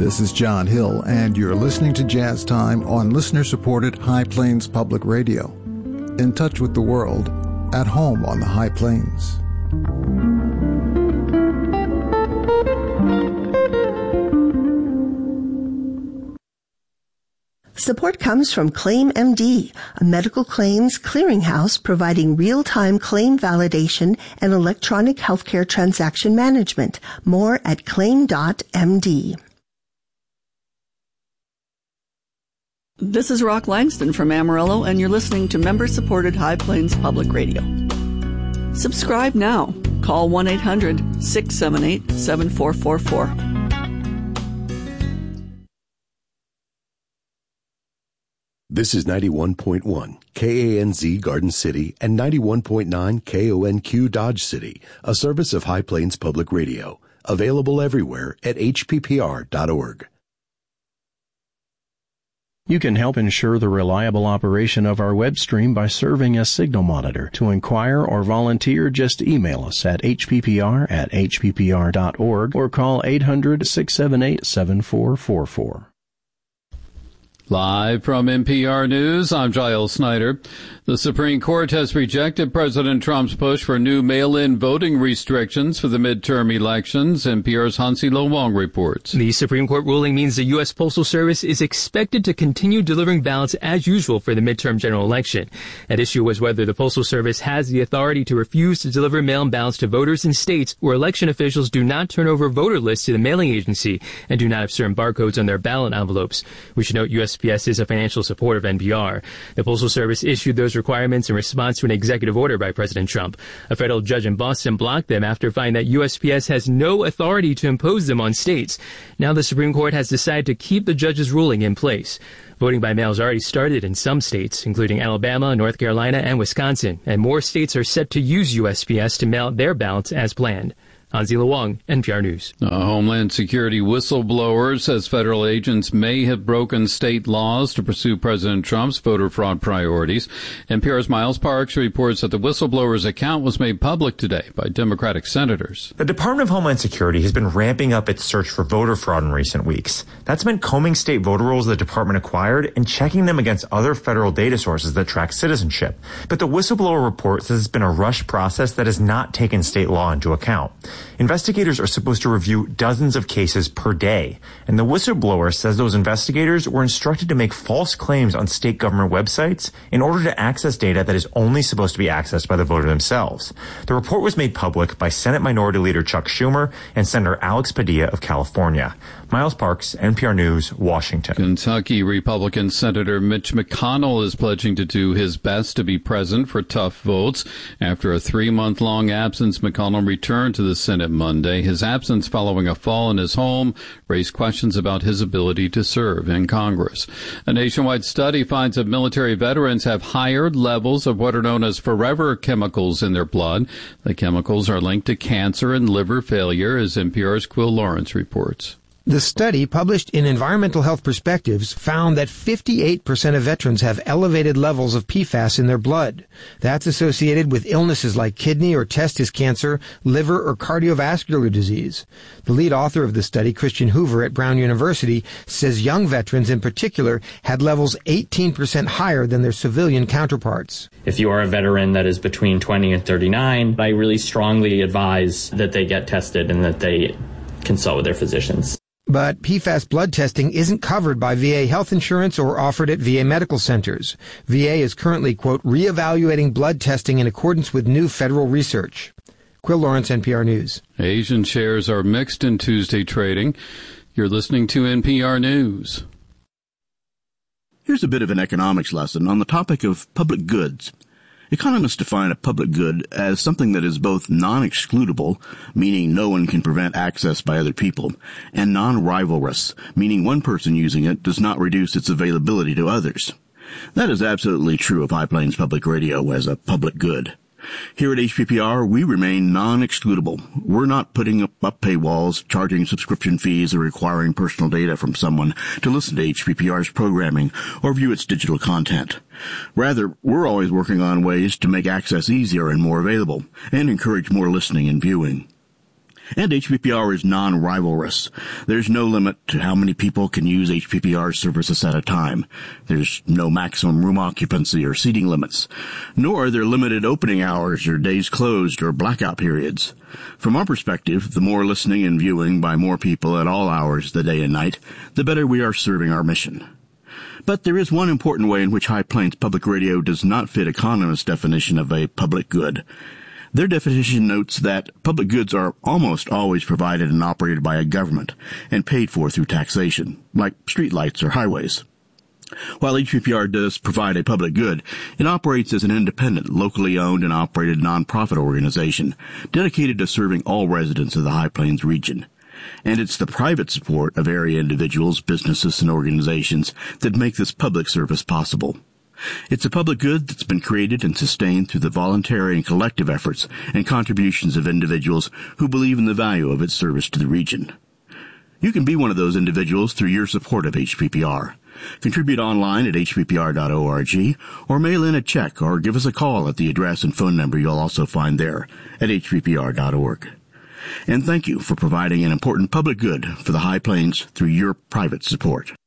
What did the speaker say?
This is John Hill, and you're listening to Jazz Time on listener-supported High Plains Public Radio. In touch with the world, at home on the High Plains. Support comes from ClaimMD, a medical claims clearinghouse providing real-time claim validation and electronic healthcare transaction management. More at claim.md. This is Rock Langston from Amarillo, and you're listening to member-supported High Plains Public Radio. Subscribe now. Call 1-800-678-7444. This is 91.1 KANZ Garden City and 91.9 KONQ Dodge City, a service of High Plains Public Radio, available everywhere at hppr.org. You can help ensure the reliable operation of our web stream by serving as signal monitor. To inquire or volunteer, just email us at hppr@hppr.org or call 800-678-7444. Live from NPR News, I'm Giles Snyder. The Supreme Court has rejected President Trump's push for new mail-in voting restrictions for the midterm elections. NPR's Hansi Lo Wong reports. The Supreme Court ruling means the U.S. Postal Service is expected to continue delivering ballots as usual for the midterm general election. At issue was whether the Postal Service has the authority to refuse to deliver mail-in ballots to voters in states where election officials do not turn over voter lists to the mailing agency and do not have certain barcodes on their ballot envelopes. We should note USPS is a financial supporter of NPR. The Postal Service issued those requirements in response to an executive order by President Trump. A federal judge in Boston blocked them after finding that USPS has no authority to impose them on states. Now the Supreme Court has decided to keep the judge's ruling in place. Voting by mail has already started in some states, including Alabama, North Carolina, and Wisconsin, and more states are set to use USPS to mail their ballots as planned. Hansi Lo Wong, NPR News. A Homeland Security whistleblower says federal agents may have broken state laws to pursue President Trump's voter fraud priorities. NPR's Miles Parks reports that the whistleblower's account was made public today by Democratic senators. The Department of Homeland Security has been ramping up its search for voter fraud in recent weeks. That's meant combing state voter rolls the department acquired and checking them against other federal data sources that track citizenship. But the whistleblower report says it's been a rushed process that has not taken state law into account. Investigators are supposed to review dozens of cases per day, and the whistleblower says those investigators were instructed to make false claims on state government websites in order to access data that is only supposed to be accessed by the voter themselves. The report was made public by Senate Minority Leader Chuck Schumer and Senator Alex Padilla of California. Miles Parks, NPR News, Washington. Kentucky Republican Senator Mitch McConnell is pledging to do his best to be present for tough votes. After a 3-month-long absence, McConnell returned to the Senate Monday. His absence following a fall in his home raised questions about his ability to serve in Congress. A nationwide study finds that military veterans have higher levels of what are known as forever chemicals in their blood. The chemicals are linked to cancer and liver failure, as NPR's Quill Lawrence reports. The study, published in Environmental Health Perspectives, found that 58% of veterans have elevated levels of PFAS in their blood. That's associated with illnesses like kidney or testis cancer, liver, or cardiovascular disease. The lead author of the study, Christian Hoover at Brown University, says young veterans in particular had levels 18% higher than their civilian counterparts. If you are a veteran that is between 20 and 39, I really strongly advise that they get tested and that they consult with their physicians. But PFAS blood testing isn't covered by VA health insurance or offered at VA medical centers. VA is currently, quote, reevaluating blood testing in accordance with new federal research. Quill Lawrence, NPR News. Asian shares are mixed in Tuesday trading. You're listening to NPR News. Here's a bit of an economics lesson on the topic of public goods. Economists define a public good as something that is both non-excludable, meaning no one can prevent access by other people, and non-rivalrous, meaning one person using it does not reduce its availability to others. That is absolutely true of High Plains Public Radio as a public good. Here at HPPR, we remain non-excludable. We're not putting up paywalls, charging subscription fees, or requiring personal data from someone to listen to HPPR's programming or view its digital content. Rather, we're always working on ways to make access easier and more available, and encourage more listening and viewing. And HPPR is non-rivalrous. There's no limit to how many people can use HPPR services at a time. There's no maximum room occupancy or seating limits, nor are there limited opening hours or days closed or blackout periods. From our perspective, the more listening and viewing by more people at all hours of the day and night, the better we are serving our mission. But there is one important way in which High Plains Public Radio does not fit economists' definition of a public good. Their definition notes that public goods are almost always provided and operated by a government and paid for through taxation, like streetlights or highways. While HPPR does provide a public good, it operates as an independent, locally owned and operated nonprofit organization dedicated to serving all residents of the High Plains region. And it's the private support of area individuals, businesses, and organizations that make this public service possible. It's a public good that's been created and sustained through the voluntary and collective efforts and contributions of individuals who believe in the value of its service to the region. You can be one of those individuals through your support of HPPR. Contribute online at hppr.org or mail in a check or give us a call at the address and phone number you'll also find there at hppr.org. And thank you for providing an important public good for the High Plains through your private support.